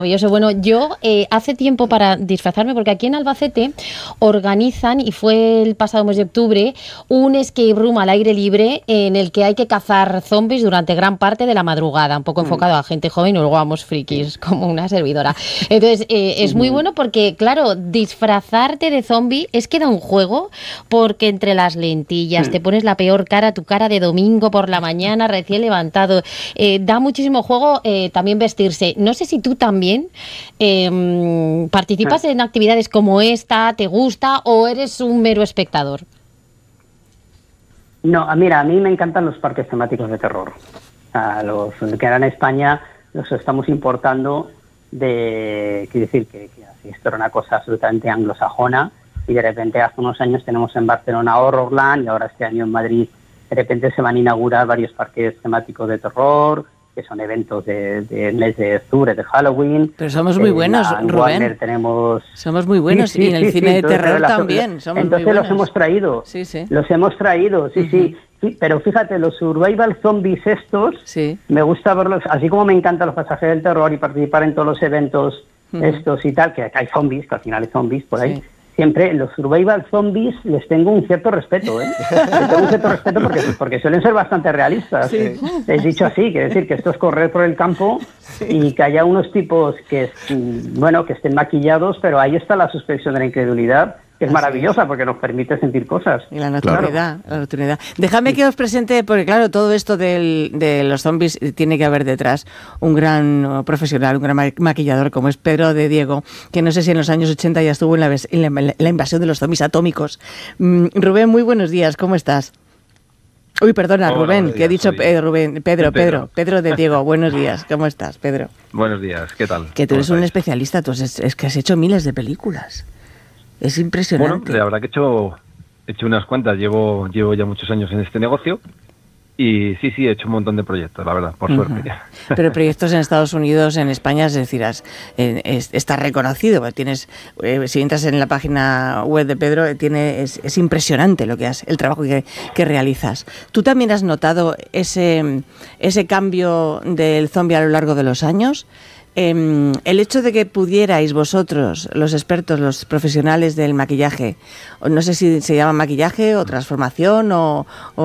Maravilloso. Bueno, yo hace tiempo para disfrazarme, porque aquí en Albacete organizan, y fue el pasado mes de octubre, un escape room al aire libre en el que hay que cazar zombies durante gran parte de la madrugada, un poco enfocado a gente joven y luego vamos frikis, como una servidora. Entonces, es muy bueno porque, claro, disfrazarte de zombie es que da un juego, porque entre las lentillas te pones la peor cara, tu cara de domingo por la mañana, recién levantado. Da muchísimo juego también vestirse. No sé si tú también participas en actividades como esta, ¿te gusta o eres un mero espectador? No, mira, a mí me encantan los parques temáticos de terror. Los que ahora en España los estamos importando quiero decir que esto era una cosa absolutamente anglosajona y de repente hace unos años tenemos en Barcelona Horrorland y ahora este año en Madrid de repente se van a inaugurar varios parques temáticos de terror, que son eventos del mes de octubre, de Halloween. Pero somos muy buenos, Rubén. Somos muy buenos, y en el cine de terror también. Entonces los hemos traído. Sí. Los hemos traído, sí. Pero fíjate, los survival zombies estos, me gusta verlos, así como me encantan los pasajeros del terror y participar en todos los eventos estos y tal, que hay zombies, que al final hay zombies por ahí. Siempre los survival zombies les tengo un cierto respeto, Les tengo un cierto respeto porque suelen ser bastante realistas. Es dicho así, quiere decir que esto es correr por el campo y que haya unos tipos que estén maquillados, pero ahí está la suspensión de la incredulidad, que es maravillosa porque nos permite sentir cosas. Y la naturalidad, Déjame que os presente, porque claro, todo esto de los zombies tiene que haber detrás un gran profesional, un gran maquillador como es Pedro de Diego, que no sé si en los años 80 ya estuvo en la invasión de los zombies atómicos. Rubén, muy buenos días, ¿cómo estás? Uy, perdona, Rubén, que he dicho Pedro de Diego. Buenos días, ¿cómo estás, Pedro? Buenos días, ¿qué tal? Que tú eres un especialista, tú es que has hecho miles de películas. Es impresionante. Bueno, la verdad que he hecho unas cuantas, llevo ya muchos años en este negocio y sí, he hecho un montón de proyectos, la verdad, por suerte. Pero proyectos en Estados Unidos, en España, es decir, está reconocido. Tienes, si entras en la página web de Pedro, es impresionante el trabajo que realizas. ¿Tú también has notado ese cambio del zombie a lo largo de los años? El hecho de que pudierais vosotros, los expertos, los profesionales del maquillaje, no sé si se llama maquillaje o transformación o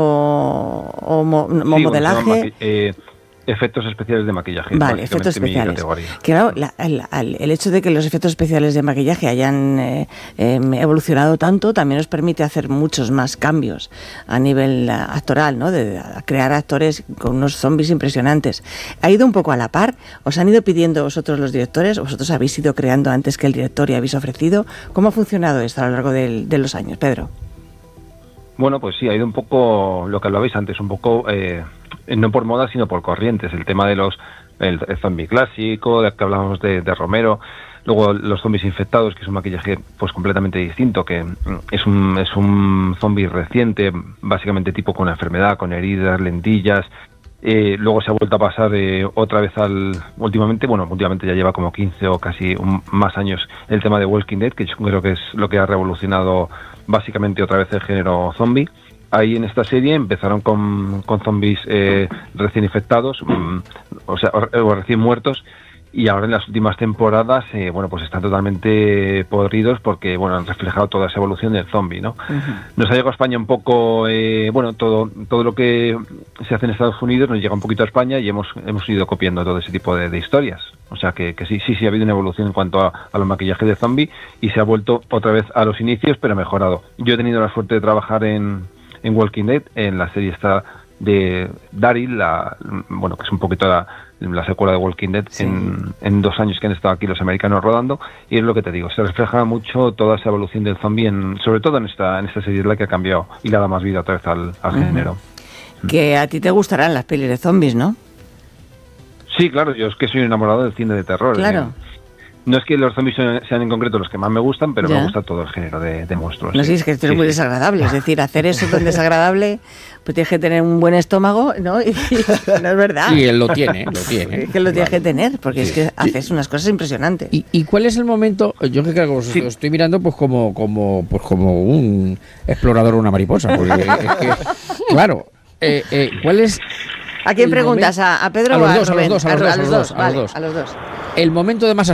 modelaje... Efectos especiales de maquillaje. Vale, efectos especiales. Claro, el hecho de que los efectos especiales de maquillaje hayan evolucionado tanto también nos permite hacer muchos más cambios a nivel actoral, ¿no? De crear actores con unos zombies impresionantes. ¿Ha ido un poco a la par? ¿Os han ido pidiendo vosotros los directores? ¿Vosotros habéis ido creando antes que el director y habéis ofrecido? ¿Cómo ha funcionado esto a lo largo de los años, Pedro? Bueno, pues sí, ha ido un poco lo que hablabais antes, un poco... no por moda, sino por corrientes. El tema de el zombie clásico, de que hablábamos de Romero, luego los zombies infectados, que es un maquillaje pues completamente distinto, que es un zombie reciente, básicamente tipo con una enfermedad, con heridas, lentillas. Luego se ha vuelto a pasar otra vez últimamente ya lleva como 15 o casi más años el tema de Walking Dead, que yo creo que es lo que ha revolucionado básicamente otra vez el género zombie. Ahí en esta serie empezaron con zombies recién infectados, o recién muertos, y ahora en las últimas temporadas, pues están totalmente podridos porque, han reflejado toda esa evolución del zombie, ¿no? Nos ha llegado a España un poco, todo lo que se hace en Estados Unidos nos llega un poquito a España y hemos ido copiando todo ese tipo de historias. O sea que sí ha habido una evolución en cuanto a los maquillajes de zombie y se ha vuelto otra vez a los inicios, pero mejorado. Yo he tenido la suerte de trabajar en Walking Dead, en la serie esta de Daryl, que es un poquito la secuela de Walking Dead, en 2 años que han estado aquí los americanos rodando, y es lo que te digo, se refleja mucho toda esa evolución del zombie, sobre todo en esta serie, es la que ha cambiado y le ha dado más vida otra vez al género. Que a ti te gustarán las pelis de zombies, ¿no? Sí, claro, yo es que soy enamorado del cine de terror. Claro. No es que los zombies sean en concreto los que más me gustan, pero me gusta todo el género de monstruos. No, sí, es que esto es muy desagradable. Es decir, hacer eso tan desagradable, pues tienes que tener un buen estómago, ¿no? Y no es verdad. Sí, él lo tiene. Es que lo tienes que tener, porque es que haces unas cosas impresionantes. ¿Y cuál es el momento? Yo que creo que os estoy mirando pues como un explorador o una mariposa. Porque es que, claro, ¿cuál es? ¿A quién preguntas? ¿A Pedro o a Rubén? A los dos. A los dos. El momento de más